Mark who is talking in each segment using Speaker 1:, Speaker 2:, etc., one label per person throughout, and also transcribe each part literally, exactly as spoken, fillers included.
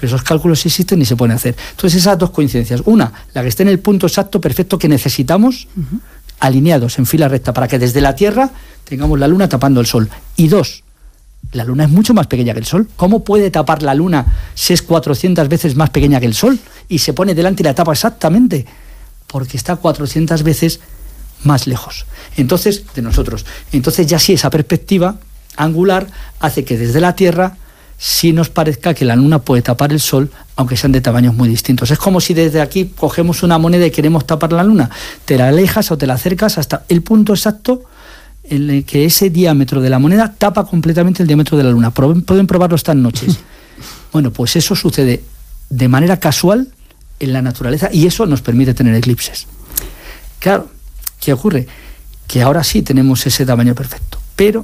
Speaker 1: pero esos cálculos existen y se pueden hacer. Entonces esas dos coincidencias, una, la que esté en el punto exacto, perfecto que necesitamos, uh-huh. alineados en fila recta, para que desde la Tierra tengamos la Luna tapando el Sol. Y dos, la Luna es mucho más pequeña que el Sol. ¿Cómo puede tapar la Luna si es cuatrocientas veces más pequeña que el Sol? Y se pone delante y la tapa exactamente, porque está cuatrocientas veces más lejos. Entonces, de nosotros. Entonces ya sí, esa perspectiva angular hace que desde la Tierra sí nos parezca que la Luna puede tapar el Sol, aunque sean de tamaños muy distintos. Es como si desde aquí cogemos una moneda y queremos tapar la Luna. Te la alejas o te la acercas hasta el punto exacto en el que ese diámetro de la moneda tapa completamente el diámetro de la Luna. Pueden probarlo estas noches. Bueno, pues eso sucede de manera casual en la naturaleza y eso nos permite tener eclipses. Claro, ¿qué ocurre? Que ahora sí tenemos ese tamaño perfecto, pero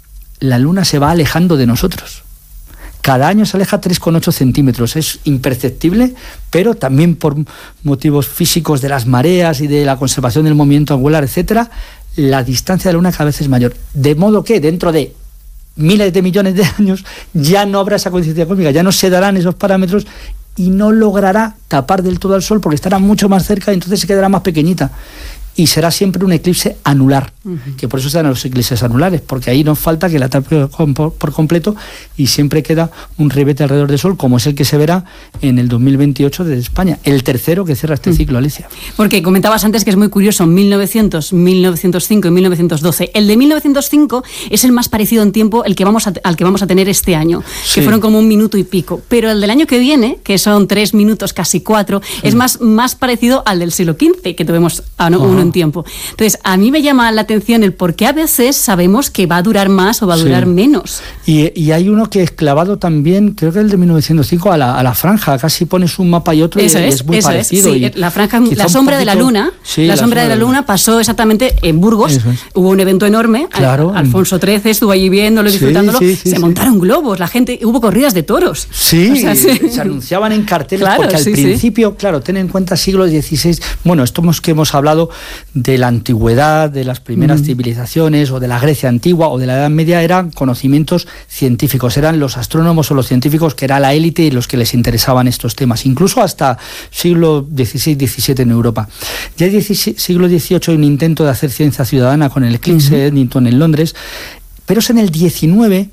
Speaker 1: la Luna se va alejando de nosotros. Cada año se aleja tres coma ocho centímetros. Es imperceptible, pero también por motivos físicos de las mareas y de la conservación del movimiento angular, etcétera, la distancia de la Luna cada vez es mayor. De modo que dentro de miles de millones de años ya no habrá esa coincidencia cósmica, ya no se darán esos parámetros y no logrará tapar del todo al Sol porque estará mucho más cerca y entonces se quedará más pequeñita. Y será siempre un eclipse anular, uh-huh. que por eso están los eclipses anulares, porque ahí nos falta que la tape por completo y siempre queda un ribete alrededor del Sol, como es el que se verá en el dos mil veintiocho desde España, el tercero que cierra este uh-huh. ciclo, Alicia.
Speaker 2: Porque comentabas antes que es muy curioso, mil novecientos, mil novecientos cinco y mil novecientos doce. El de mil novecientos cinco es el más parecido en tiempo el que vamos a, al que vamos a tener este año, sí. que fueron como un minuto y pico. Pero el del año que viene, que son tres minutos, casi cuatro, sí. es más, más parecido al del siglo quince, que tuvimos a no, uh-huh. uno en tiempo. Entonces, a mí me llama la atención el por qué a veces sabemos que va a durar más o va a durar sí. menos.
Speaker 1: Y, y hay uno que es clavado también, creo que el de mil novecientos cinco, a la, a la franja. Casi pones un mapa y otro
Speaker 2: eso
Speaker 1: y
Speaker 2: es,
Speaker 1: es muy
Speaker 2: eso
Speaker 1: parecido.
Speaker 2: Es, sí,
Speaker 1: y
Speaker 2: la franja, la sombra poquito, de la Luna,
Speaker 1: sí,
Speaker 2: la, la sombra de la Luna pasó exactamente en Burgos. Es. Hubo un evento enorme.
Speaker 1: Claro.
Speaker 2: Alfonso trece estuvo allí viéndolo, disfrutándolo. Sí, sí, sí, se sí. montaron globos, la gente, hubo corridas de toros.
Speaker 1: Sí, o sea, sí. se anunciaban en carteles claro, porque al sí, principio, sí. claro, ten en cuenta siglo dieciséis. Bueno, esto hemos, que hemos hablado de la antigüedad, de las primeras mm. civilizaciones o de la Grecia antigua o de la Edad Media, eran conocimientos científicos, eran los astrónomos o los científicos que era la élite y los que les interesaban estos temas, incluso hasta siglo dieciséis diecisiete en Europa. Ya en siglo dieciocho hay un intento de hacer ciencia ciudadana con el eclipse de mm-hmm. Eddington en Londres, pero es en el diecinueve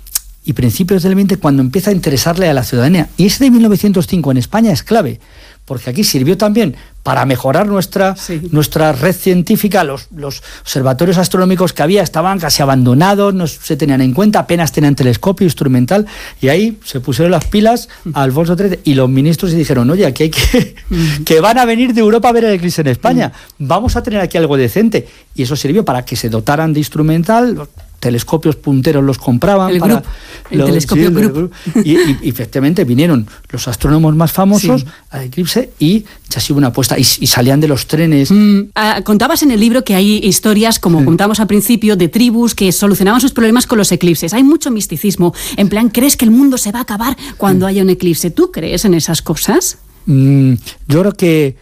Speaker 1: y principios del veinte cuando empieza a interesarle a la ciudadanía, y ese de mil novecientos cinco en España es clave, porque aquí sirvió también para mejorar nuestra, sí. nuestra red científica. Los, los observatorios astronómicos que había estaban casi abandonados, no se tenían en cuenta, apenas tenían telescopio instrumental, y ahí se pusieron las pilas a Alfonso trece y los ministros y dijeron, oye, aquí hay que, mm. que van a venir de Europa a ver el eclipse en España, mm. vamos a tener aquí algo decente, y eso sirvió para que se dotaran de instrumental, telescopios punteros los compraban.
Speaker 2: El,
Speaker 1: para
Speaker 2: grup, el los, telescopio sí, Group.
Speaker 1: Y, y, y efectivamente vinieron los astrónomos más famosos sí. al eclipse y ya se hubo una apuesta. Y, y salían de los trenes.
Speaker 2: Mm, ah, contabas en el libro que hay historias, como sí. contamos al principio, de tribus que solucionaban sus problemas con los eclipses. Hay mucho misticismo. En plan, ¿crees que el mundo se va a acabar cuando sí. haya un eclipse? ¿Tú crees en esas cosas?
Speaker 1: Mm, yo creo que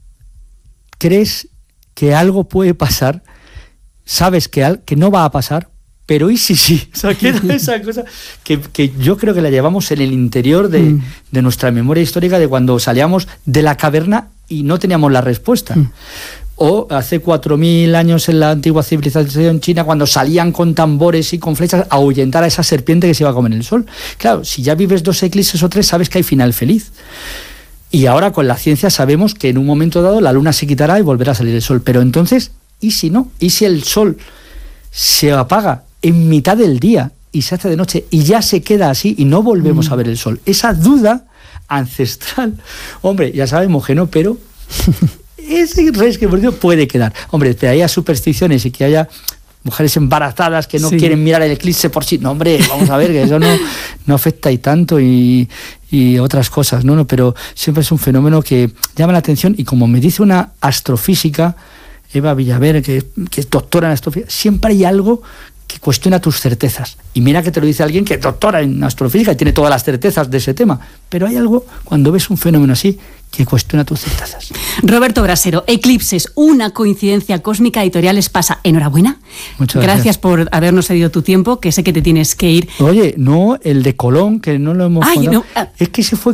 Speaker 1: crees que algo puede pasar, sabes que, al, que no va a pasar, pero y sí, sí, o sea, que era esa cosa que, que yo creo que la llevamos en el interior de, mm. de nuestra memoria histórica, de cuando salíamos de la caverna y no teníamos la respuesta. Mm. O hace cuatro mil años en la antigua civilización china, cuando salían con tambores y con flechas a ahuyentar a esa serpiente que se iba a comer el sol. Claro, si ya vives dos eclipses o tres, sabes que hay final feliz. Y ahora con la ciencia sabemos que en un momento dado la luna se quitará y volverá a salir el sol. Pero entonces, ¿y si no? ¿Y si el sol se apaga en mitad del día y se hace de noche y ya se queda así y no volvemos mm. a ver el sol? Esa duda ancestral, hombre, ya sabemos que no, pero ese resquemor puede quedar. Hombre, que haya supersticiones y que haya mujeres embarazadas que no sí. quieren mirar el eclipse por sí, no, hombre, vamos a ver, que eso no, no afecta y tanto y, y otras cosas, ¿no? no Pero siempre es un fenómeno que llama la atención, y como me dice una astrofísica, Eva Villaver, que, que es doctora en astrofísica, siempre hay algo que cuestiona tus certezas. Y mira que te lo dice alguien que es doctora en astrofísica y tiene todas las certezas de ese tema. Pero hay algo, cuando ves un fenómeno así, que cuestiona tus certezas.
Speaker 2: Roberto Brasero, Eclipses, una coincidencia cósmica, Editorial Espasa. Enhorabuena. Muchas gracias. Gracias por habernos cedido tu tiempo, que sé que te tienes que ir.
Speaker 1: Oye, no, el de Colón, que no lo hemos
Speaker 2: Ay,
Speaker 1: contado.
Speaker 2: No.
Speaker 1: Es que se fue